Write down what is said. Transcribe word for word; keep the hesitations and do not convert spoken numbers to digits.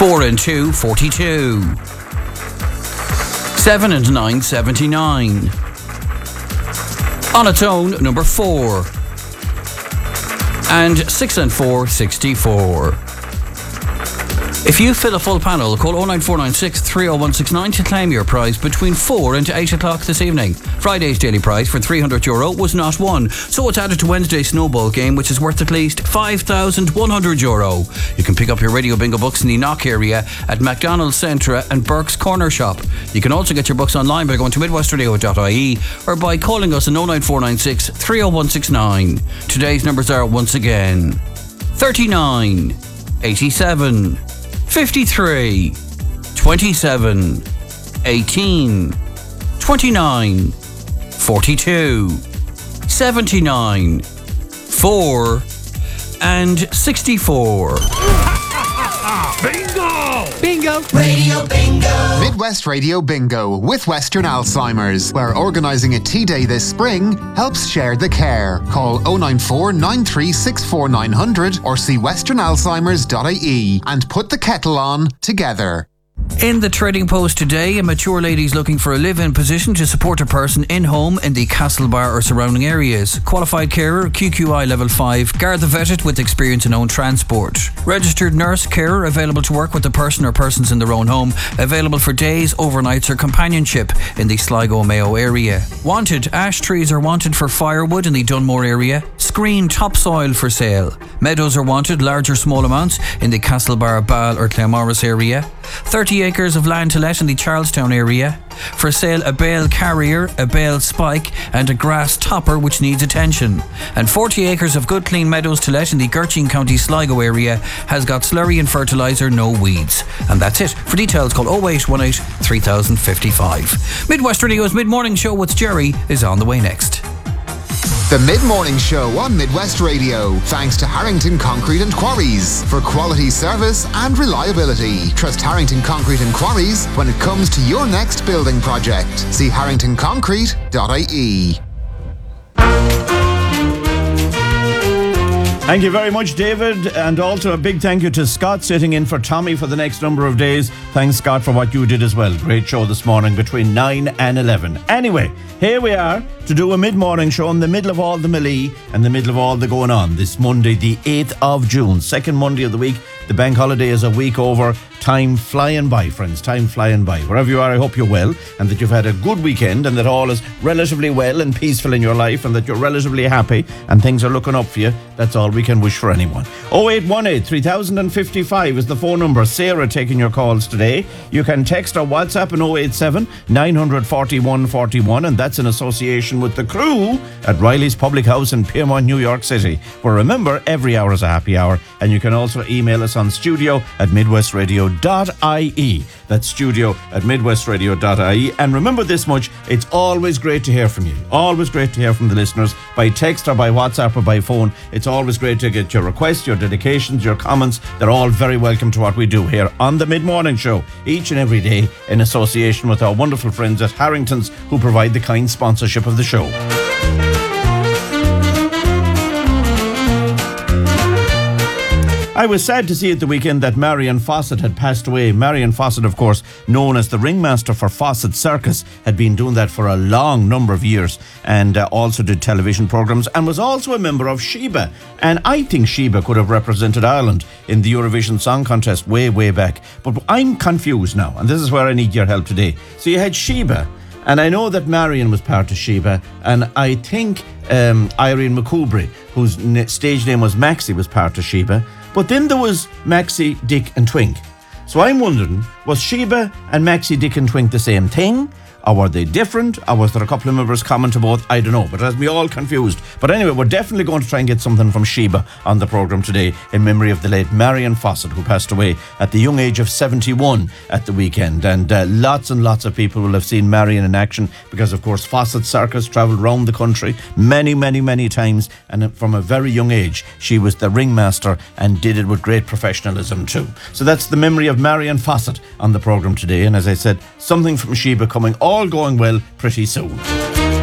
Four and two, forty-two. Seven and nine, seventy-nine. On its own, number four. And six and four, sixty-four. If you fill a full panel, call oh nine four nine six, three oh one six nine to claim your prize between four and eight o'clock this evening. Friday's daily prize for three hundred euro was not won, so it's added to Wednesday's snowball game, which is worth at least five thousand one hundred euro. You can pick up your Radio Bingo books in the Knock area at McDonald's Centra and Burke's Corner Shop. You can also get your books online by going to midwest radio dot I E or by calling us on oh nine four nine six, three oh one six nine. Today's numbers are once again thirty-nine, eighty-seven, fifty-three, twenty-seven, eighteen, twenty-nine, forty-two, seventy-nine, four, and sixty-four. Bingo! Bingo! Radio Bingo! Midwest Radio Bingo with Western Alzheimer's, where organising a tea day this spring helps share the care. Call oh nine four nine three six four nine hundred or see western alzheimers dot I E and put the kettle on together. In the Trading Post today, a mature lady is looking for a live-in position to support a person in-home in the Castlebar or surrounding areas. Qualified carer, Q Q I level five, Garda vetted with experience in own transport. Registered nurse carer available to work with the person or persons in their own home, available for days, overnights or companionship in the Sligo Mayo area. Wanted, ash trees are wanted for firewood in the Dunmore area. Screen topsoil for sale. Meadows are wanted, large or small amounts, in the Castlebar, Ball or Claremorris area. thirty acres of land to let in the Charlestown area. For sale, a bale carrier, a bale spike and a grass topper which needs attention. And forty acres of good clean meadows to let in the Gertrude County Sligo area has got slurry and fertiliser, no weeds. And that's it. For details, call oh eight one eight, three thousand fifty-five. Midwest Radio's Mid-Morning Show with Jerry is on the way next. The Mid-Morning Show on Midwest Radio, thanks to Harrington Concrete and Quarries. For quality service and reliability, trust Harrington Concrete and Quarries when it comes to your next building project. See harrington concrete dot I E. Thank you very much, David, and also a big thank you to Scott sitting in for Tommy for the next number of days. Thanks, Scott, for what you did as well. Great show this morning between nine and eleven. Anyway, here we are to do a mid-morning show in the middle of all the melee and the middle of all the going on. This Monday, the eighth of June, second Monday of the week. The bank holiday is a week over. Time flying by, friends. Time flying by. Wherever you are, I hope you're well and that you've had a good weekend and that all is relatively well and peaceful in your life and that you're relatively happy and things are looking up for you. That's all we can wish for anyone. oh eight one eight, three thousand fifty-five is the phone number. Sarah taking your calls today. You can text or WhatsApp in oh eight seven, nine four one, four one, and that's in association with the crew at Riley's Public House in Piermont, New York City. Where remember, every hour is a happy hour, and you can also email us on studio at midwest radio dot I E. That's studio at midwest radio dot I E. And remember this much, it's always great to hear from you. Always great to hear from the listeners by text or by WhatsApp or by phone. It's always great to get your requests, your dedications, your comments. They're all very welcome to what we do here on the Mid-Morning Show each and every day in association with our wonderful friends at Harrington's who provide the kind sponsorship of the show. I was sad to see at the weekend that Marion Fawcett had passed away. Marion Fawcett, of course, known as the ringmaster for Fawcett Circus, had been doing that for a long number of years and uh, also did television programmes and was also a member of Sheba. And I think Sheba could have represented Ireland in the Eurovision Song Contest way, way back. But I'm confused now, and this is where I need your help today. So you had Sheba, and I know that Marion was part of Sheba, and I think um, Irene McCoubry, whose stage name was Maxie, was part of Sheba. But then there was Maxie, Dick and Twink. So I'm wondering, was Sheba and Maxie, Dick and Twink the same thing? Or were they different? Or was there a couple of members common to both? I don't know, but it has me all confused. But anyway, we're definitely going to try and get something from Sheba on the programme today in memory of the late Marion Fawcett, who passed away at the young age of seventy-one at the weekend. And uh, lots and lots of people will have seen Marion in action because, of course, Fawcett Circus travelled around the country many, many, many times. And from a very young age, she was the ringmaster and did it with great professionalism too. So that's the memory of Marion Fawcett on the programme today. And as I said, something from Sheba coming all going well pretty soon.